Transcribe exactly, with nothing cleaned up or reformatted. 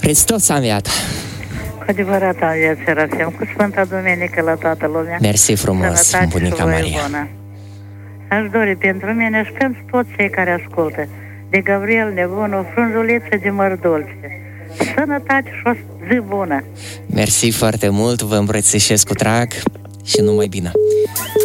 Hristos a înviat! Cu adevărat a înviat, Serafim, cu Sfânta Duminică la toată lumea. Mersi frumos, Sănătate bunica și voie Maria. bună. Aș dori pentru mine și pentru toți cei care ascultă, de Gabriel Nebunu, frunzuliță de măr dulce. Sănătate și o zi bună! Mersi foarte mult, vă îmbrățișez cu drag și numai bine!